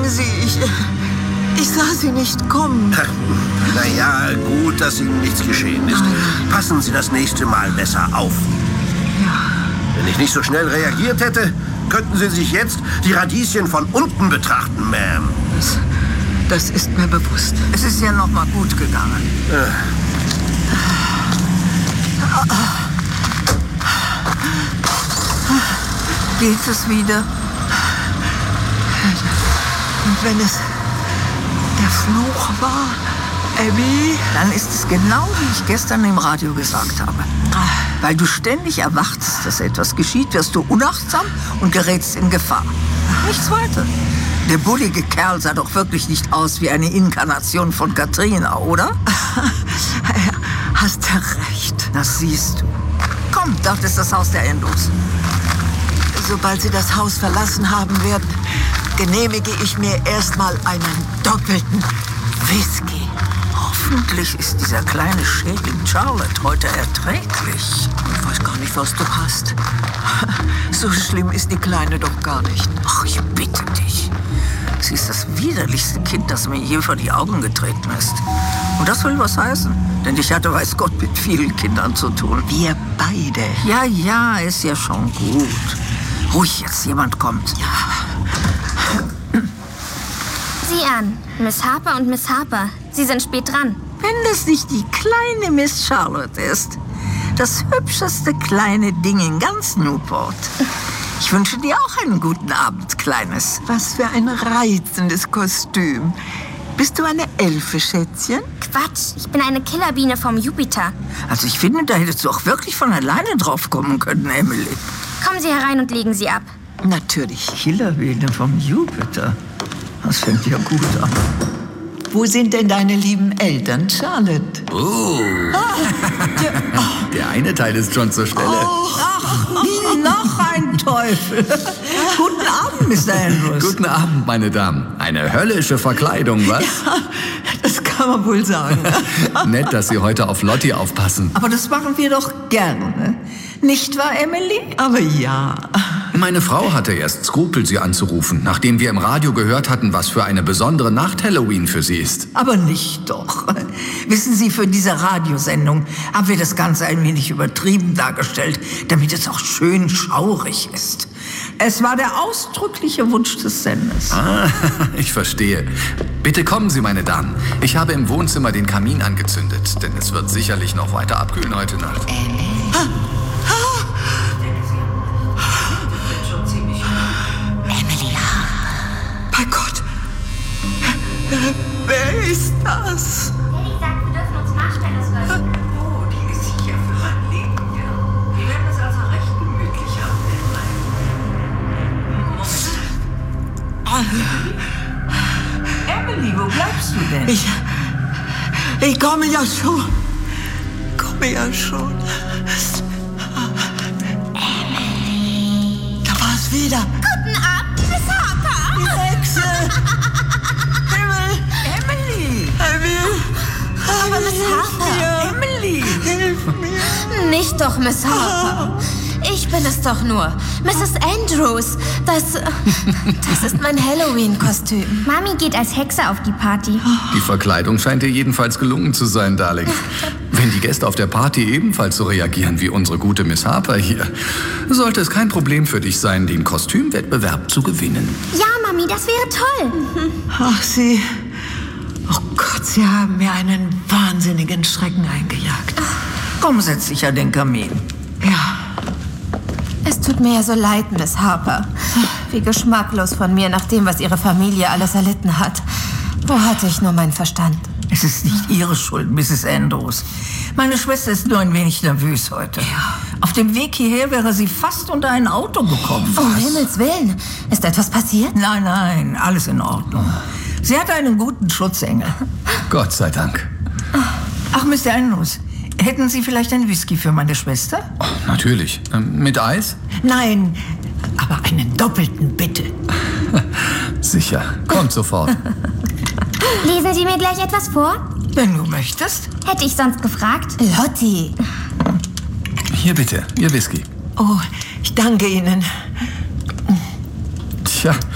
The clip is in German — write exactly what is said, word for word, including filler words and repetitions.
Entschuldigen Sie, ich, ich sah Sie nicht kommen. Na ja, gut, dass Ihnen nichts geschehen ist. Passen Sie das nächste Mal besser auf. Ja. Wenn ich nicht so schnell reagiert hätte, könnten Sie sich jetzt die Radieschen von unten betrachten, Ma'am. Das, das ist mir bewusst. Es ist ja noch mal gut gegangen. Äh. Geht es wieder? Und wenn es der Fluch war, Abby, dann ist es genau, wie ich gestern im Radio gesagt habe. Weil du ständig erwartest, dass etwas geschieht, wirst du unachtsam und gerätst in Gefahr. Nichts weiter. Der bullige Kerl sah doch wirklich nicht aus wie eine Inkarnation von Katrina, oder? Hast du recht. Das siehst du. Komm, dort ist das Haus der Endos. Sobald Sie das Haus verlassen haben werden, genehmige ich mir erstmal einen doppelten Whisky. Hoffentlich ist dieser kleine Schädling Charlotte heute erträglich. Ich weiß gar nicht, was du hast. So schlimm ist die Kleine doch gar nicht. Ach, ich bitte dich. Sie ist das widerlichste Kind, das mir je vor die Augen getreten ist. Und das will was heißen. Denn ich hatte, weiß Gott, mit vielen Kindern zu tun. Wir beide. Ja, ja, ist ja schon gut. Ruhig jetzt, jemand kommt. Ja. Sieh an, Miss Harper und Miss Harper. Sie sind spät dran. Wenn das nicht die kleine Miss Charlotte ist. Das hübscheste kleine Ding in ganz Newport. Ich wünsche dir auch einen guten Abend, Kleines. Was für ein reizendes Kostüm. Bist du eine Elfe, Schätzchen? Quatsch, ich bin eine Killerbiene vom Jupiter. Also ich finde, da hättest du auch wirklich von alleine drauf kommen können, Emily. Kommen Sie herein und legen Sie ab. Natürlich, Killerbiene vom Jupiter. Das fängt ja gut an. Wo sind denn deine lieben Eltern, Charlotte? Oh. Ah, der, oh. Der eine Teil ist schon zur Stelle. Oh, ach, noch ein Teufel. Guten Abend, Mister Andrews. Guten Abend, meine Damen. Eine höllische Verkleidung, was? Ja, das kann man wohl sagen. Nett, dass Sie heute auf Lottie aufpassen. Aber das machen wir doch gerne. Nicht wahr, Emily? Aber ja. Meine Frau hatte erst Skrupel, Sie anzurufen, nachdem wir im Radio gehört hatten, was für eine besondere Nacht Halloween für Sie ist. Aber nicht doch. Wissen Sie, für diese Radiosendung haben wir das Ganze ein wenig übertrieben dargestellt, damit es auch schön schaurig ist. Es war der ausdrückliche Wunsch des Senders. Ah, ich verstehe. Bitte kommen Sie, meine Damen. Ich habe im Wohnzimmer den Kamin angezündet, denn es wird sicherlich noch weiter abkühlen heute Nacht. Äh, ah. Bei Gott! Wer ist das? Daddy sagt, wir dürfen uns nachstellen, das läuft. Oh, die ist sicher für mein Leben, ja. Wir werden es also recht gemütlich haben. Emily, wo bleibst du denn? Ich, ich komme ja schon. Komme ja schon. Emily. Da war es wieder. Guten Abend, Miss Harper. Die Hexe! Himmel! Emily! Emily! Aber Miss Harper. Emily! Hilf mir! Nicht doch, Miss Harper. Ich bin es doch nur. Misses Andrews. Das, das ist mein Halloween-Kostüm. Mami geht als Hexe auf die Party. Die Verkleidung scheint dir jedenfalls gelungen zu sein, Darling. Wenn die Gäste auf der Party ebenfalls so reagieren wie unsere gute Miss Harper hier, sollte es kein Problem für dich sein, den Kostümwettbewerb zu gewinnen. Ja, Mami, das wäre toll. Ach, Sie... Oh Gott, Sie haben mir einen wahnsinnigen Schrecken eingejagt. Komm, setz dich an den Kamin. Ja. Es tut mir ja so leid, Miss Harper. Wie geschmacklos von mir, nach dem, was Ihre Familie alles erlitten hat. Wo hatte ich nur meinen Verstand? Es ist nicht Ihre Schuld, Misses Andrews. Meine Schwester ist nur ein wenig nervös heute. Ja. Auf dem Weg hierher wäre sie fast unter ein Auto gekommen. Um Himmels Willen. Ist etwas passiert? Nein, nein, alles in Ordnung. Sie hat einen guten Schutzengel. Gott sei Dank. Ach, Mister Andrews, hätten Sie vielleicht einen Whisky für meine Schwester? Oh, natürlich. Ähm, mit Eis? Nein, aber einen doppelten, bitte. Sicher. Kommt sofort. Lesen Sie mir gleich etwas vor? Wenn du möchtest. Hätte ich sonst gefragt. Lottie. Hier bitte, Ihr Whisky. Oh, ich danke Ihnen. Tja,